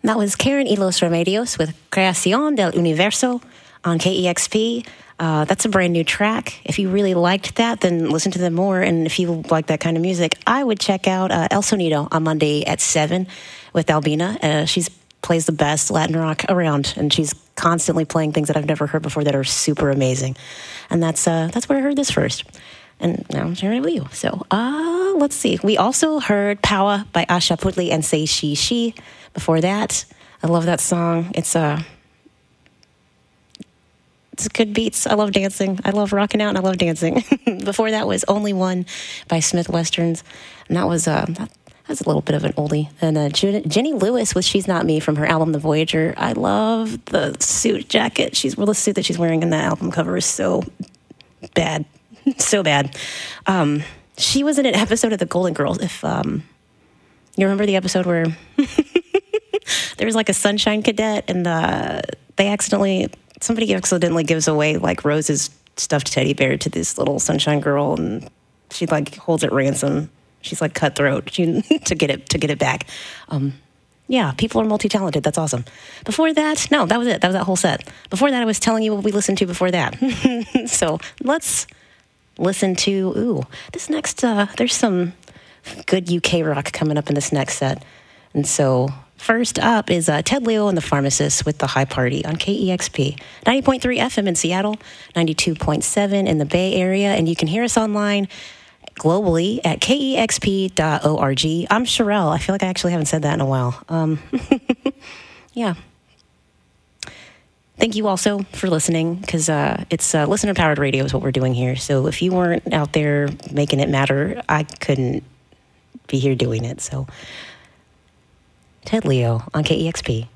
That was Karen y los Remedios with Creación del Universo on KEXP. That's a brand new track. If you really liked that, then listen to them more. And if you like that kind of music, I would check out El Sonido on Monday at 7 with Albina. She plays the best Latin rock around, and she's constantly playing things that I've never heard before that are super amazing. And that's where I heard this first. And now I'm sharing it with you. So let's see. We also heard Power by Asha Putli and Say She. Before that, I love that song. It's good beats. I love dancing. I love rocking out, and I love dancing. Before that was Only One by Smith Westerns, and that was that's a little bit of an oldie. And Jenny Lewis with She's Not Me from her album The Voyager. I love the suit jacket. The suit that she's wearing in that album cover is so bad. So bad. She was in an episode of The Golden Girls. If you remember the episode where there was like a sunshine cadet, and somebody accidentally gives away like Rose's stuffed teddy bear to this little sunshine girl, and she like holds it ransom. She's like cutthroat to get it back. Yeah, people are multi-talented. That's awesome. Before that, no, that was it. That was that whole set. Before that, I was telling you what we listened to before that. So let's listen to, this next, there's some good UK rock coming up in this next set. And so first up is Ted Leo and the Pharmacists with The High Party on KEXP. 90.3 FM in Seattle, 92.7 in the Bay Area, and you can hear us online globally at kexp.org. I'm Sherelle. I feel like I actually haven't said that in a while. Yeah. Thank you also for listening, because it's listener-powered radio is what we're doing here. So if you weren't out there making it matter, I couldn't be here doing it. So Ted Leo on KEXP.